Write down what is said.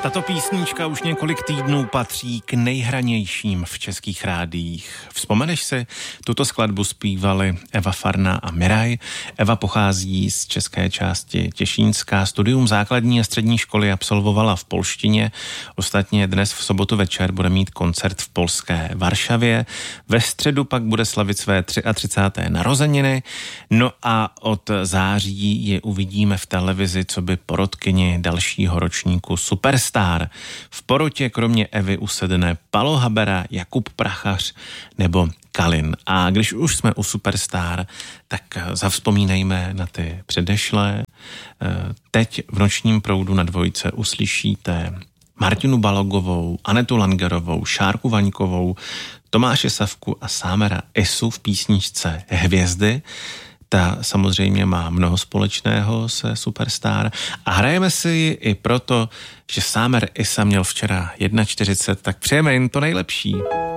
Tato písnička už několik týdnů patří k nejhranějším v českých rádiích. Vzpomeneš si, tuto skladbu zpívali Eva Farná a Miraj. Eva pochází z české části Těšínska. Studium základní a střední školy absolvovala v polštině. Ostatně dnes v sobotu večer bude mít koncert v polské Varšavě. Ve středu pak bude slavit své 33. narozeniny. No a od září je uvidíme v televizi coby porotkyni dalšího ročníku Superstar. V porotě kromě Evy usedne Palo Habera, Jakub Prachař nebo Kalin. A když už jsme u Superstar, tak zavzpomínejme na ty předešlé. Teď v Nočním proudu na Dvojce uslyšíte Martinu Balogovou, Anetu Langerovou, Šárku Vaňkovou, Tomáše Savku a Sámera Isu v písničce Hvězdy. Ta samozřejmě má mnoho společného se Superstar a hrajeme si ji i proto, že Sámer Isa měl včera 41, tak přejeme jim to nejlepší.